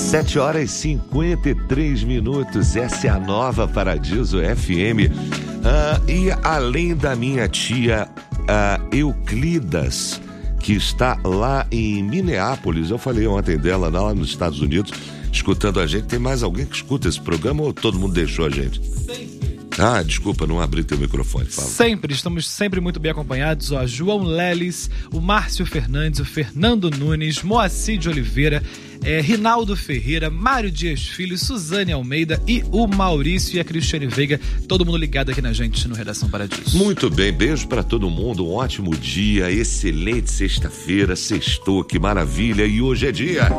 7h53, essa é a Nova Paradiso FM. E além da minha tia Euclidas, que está lá em Minneapolis, eu falei ontem dela lá nos Estados Unidos, escutando a gente. Tem mais alguém que escuta esse programa ou todo mundo deixou a gente? Desculpa, não abri teu microfone. Fala. Estamos sempre muito bem acompanhados. João Leles, o Márcio Fernandes, o Fernando Nunes, Moacir de Oliveira, Rinaldo Ferreira, Mário Dias Filho, Suzane Almeida e o Maurício e a Cristiane Veiga. Todo mundo ligado aqui na gente no Redação Paradiso. Muito bem, beijo pra todo mundo, um ótimo dia, excelente sexta-feira, sextou, que maravilha. E hoje é dia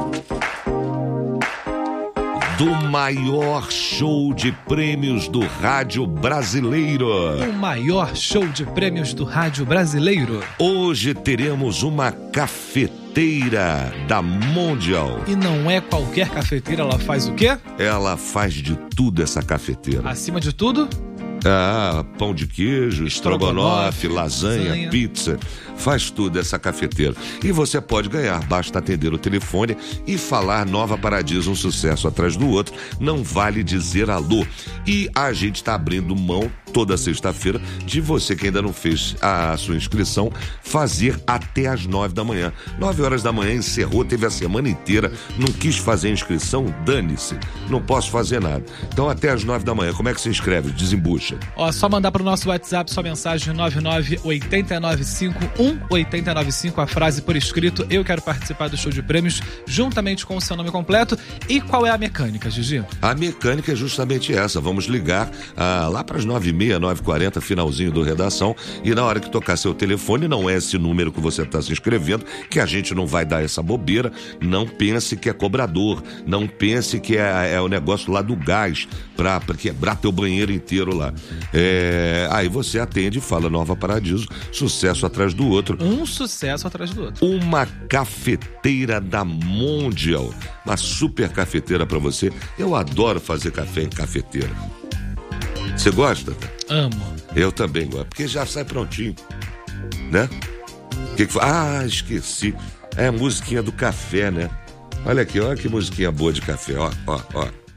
do maior show de prêmios do rádio brasileiro. O maior show de prêmios do rádio brasileiro. Hoje teremos uma cafeteira da Mondial. E não é qualquer cafeteira, ela faz o quê? Ela faz de tudo, essa cafeteira. Acima de tudo? Pão de queijo, estrogonofe, lasanha, pizza, faz tudo essa cafeteira. E você pode ganhar, basta atender o telefone e falar Nova Paradiso, um sucesso atrás do outro, não vale dizer alô. E a gente está abrindo mão toda sexta-feira de você que ainda não fez a sua inscrição, fazer até às 9 da manhã. 9 horas da manhã encerrou, teve a semana inteira, não quis fazer a inscrição, dane-se, não posso fazer nada. Então até às 9 da manhã, como é que se inscreve? Desembucha. Só mandar pro nosso WhatsApp sua mensagem 998951895, a frase por escrito: eu quero participar do show de prêmios, juntamente com o seu nome completo. E qual é a mecânica, Gigi? A mecânica é justamente essa, vamos ligar lá para as 9h30, 9h40, finalzinho do Redação, e na hora que tocar seu telefone, não é esse número que você está se inscrevendo, que a gente não vai dar essa bobeira. Não pense que é cobrador, não pense que é o negócio lá do gás pra quebrar teu banheiro inteiro lá. Aí você atende e fala Nova Paradiso, sucesso atrás do outro. Um sucesso atrás do outro. Uma cafeteira da Mondial, uma super cafeteira pra você. Eu adoro fazer café em cafeteira. Você gosta? Amo. Eu também gosto, porque já sai prontinho, né? Esqueci. É a musiquinha do café, né? Olha aqui, olha que musiquinha boa de café, ó.